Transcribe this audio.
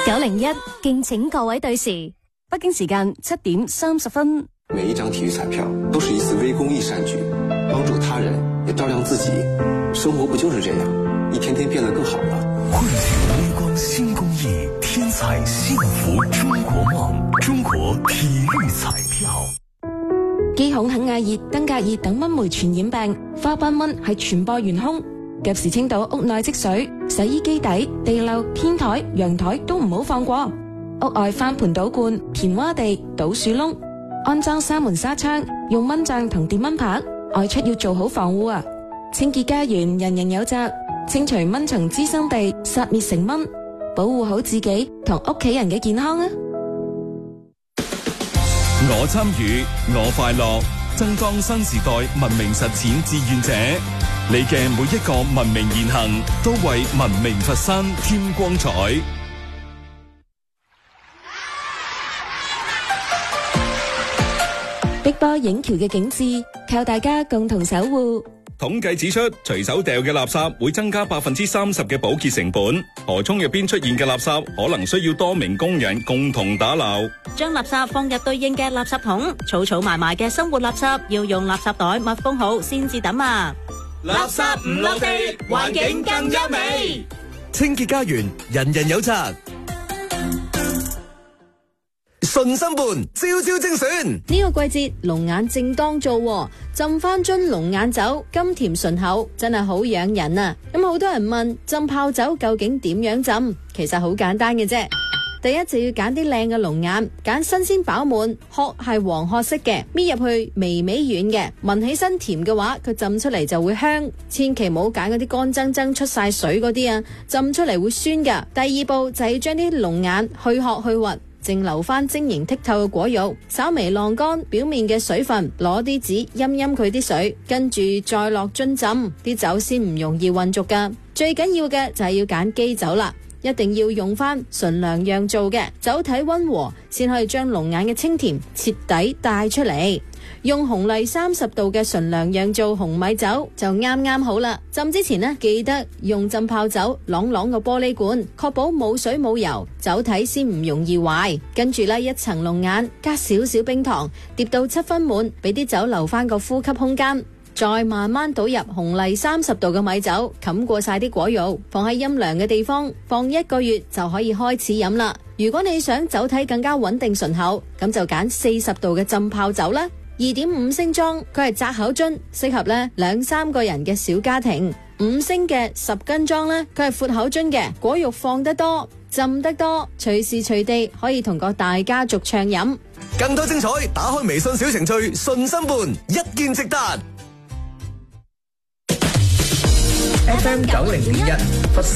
901敬請各位對時， 北京時間7點30分。 每一張體育彩票都是一次微公益善舉，幫助他人也照亮自己。生活不就是這樣，一天天變得更好了。 匯聚微光新公益，天彩幸福中國夢，中國體育彩票。 肌孔肯亞熱、登革熱等蚊媒傳染病，花斑蚊係傳播元兇。及時清倒屋內積水，洗衣機底、地漏、天台、陽台都唔好放過。屋外翻盆倒罐、填窪地、倒樹窿，安裝3門紗窗，用蚊帳同電蚊拍。外出要做好防護啊！清潔家園，人人有責。清除蚊蟲滋生地，殺滅成蚊，保護好自己同屋企人嘅健康啊！ 我參與，我快樂，增裝新時代文明實踐志願者。你嘅每一個文明言行，都為文明佛山添光彩。 碧波映橋嘅景致，靠大家共同守護。 統計指出，隨手掉嘅垃圾會增加30%嘅保潔成本。河涌入邊出現嘅垃圾，可能需要多名工人共同打撈。 將垃圾放入對應嘅垃圾桶，儲埋埋嘅生活垃圾要用垃圾袋密封好先至抌啊！ 垃圾唔落地，環境更優美。 清潔家園，人人有責。順心伴，朝朝精選。 呢個季節龍眼正當造，浸翻樽龍眼酒，甘甜順口，真係好養人啊！咁好多人問浸泡酒究竟點樣浸？其實好簡單嘅啫。第一就要揀啲靚嘅龍眼，揀新鮮飽滿，殼係黃褐色嘅，搣入去微微軟嘅，聞起身甜嘅話，佢浸出嚟就會香。千祈唔好揀嗰啲乾爭爭出晒水嗰啲啊，浸出嚟會酸噶。第二步就係將啲龍眼去殼去核，淨留翻晶瑩剔透嘅果肉，稍微晾乾表面嘅水分，攞啲紙陰佢啲水，跟住再落樽浸，啲酒先唔容易混濁噶。最緊要嘅就係要揀基酒啦。一定要用翻純糧釀造嘅，酒體溫和，先可以將龍眼嘅清甜徹底帶出嚟。用紅麗30度嘅純糧釀造紅米酒就啱啱好啦。浸之前呢，記得用浸泡酒啷個玻璃罐，確保冇水冇油，酒體先唔容易壞。跟住呢，一層龍眼加少少冰糖，疊到7分滿，俾啲酒留翻個呼吸空間。再慢慢倒入紅麗30度嘅米酒，冚過晒啲果肉，放喺陰涼嘅地方，放1個月就可以開始飲啦。如果你想酒體更加穩定順口，咁就揀40度嘅浸泡酒啦。2.5升裝，佢係窄口樽，適合呢2-3個人嘅小家庭。5升嘅10斤裝呢，佢係闊口樽嘅，果肉放得多，浸得多，隨時隨地可以同個大家族暢飲。 更多精彩，打開微信小程序順心伴，一見即得。 FM 90.1佛山